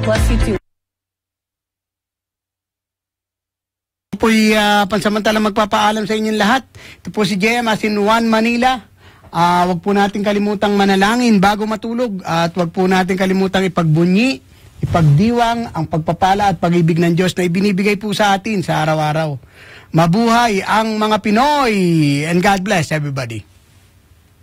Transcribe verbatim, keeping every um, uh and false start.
City. Po'y uh, pansamantalang magpapaalam sa inyong lahat. Ito po si J M as in One Manila. Uh, wag po natin kalimutang manalangin bago matulog at wag po natin kalimutang ipagbunyi, ipagdiwang ang pagpapala at pag-ibig ng Diyos na ibinibigay po sa atin sa araw-araw. Mabuhay ang mga Pinoy and God bless everybody.